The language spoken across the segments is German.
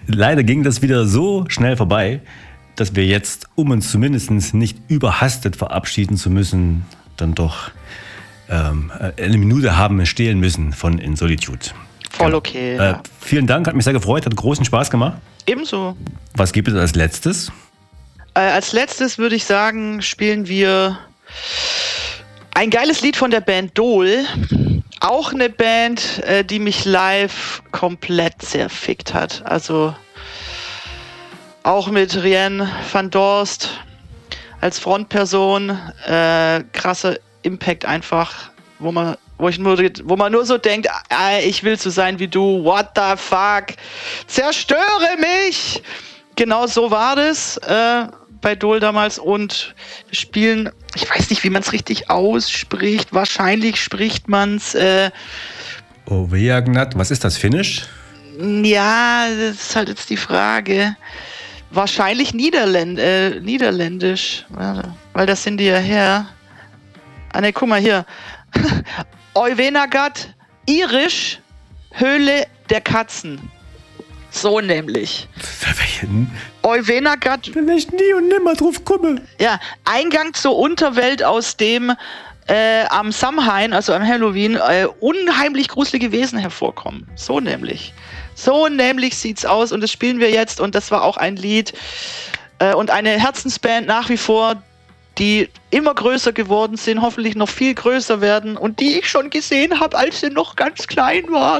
Leider ging das wieder so schnell vorbei, dass wir jetzt, um uns zumindest nicht überhastet verabschieden zu müssen, dann doch eine Minute haben stehlen müssen von In Solitude. Voll okay. Ja. Vielen Dank, hat mich sehr gefreut, hat großen Spaß gemacht. Ebenso. Was gibt es als letztes? Als letztes würde ich sagen, spielen wir ein geiles Lied von der Band Dole. Auch eine Band, die mich live komplett zerfickt hat. Also auch mit Rien van Dorst als Frontperson. Krasser Impact einfach, wo man nur so denkt, ich will so sein wie du, what the fuck, zerstöre mich! Genau so war das bei Dole damals und wir spielen, ich weiß nicht, wie man es richtig ausspricht, wahrscheinlich spricht man es Oveagnat, was ist das, Finnisch? Ja, das ist halt jetzt die Frage. Wahrscheinlich niederländisch, weil das sind die ja her. Ne, guck mal hier. Euvenagat, irisch, Höhle der Katzen. So nämlich. Euvenagat. Wenn ich nie und nimmer drauf komme. Ja, Eingang zur Unterwelt, aus dem am Samhain, also am Halloween, unheimlich gruselige Wesen hervorkommen. So nämlich. So nämlich sieht's aus und das spielen wir jetzt und das war auch ein Lied und eine Herzensband nach wie vor, die immer größer geworden sind, hoffentlich noch viel größer werden und die ich schon gesehen habe, als sie noch ganz klein waren.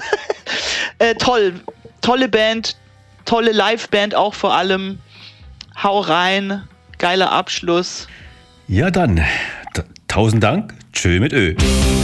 Tolle Band, tolle Liveband auch vor allem. Hau rein, geiler Abschluss. Ja dann, 1000 Dank, tschö mit Ö.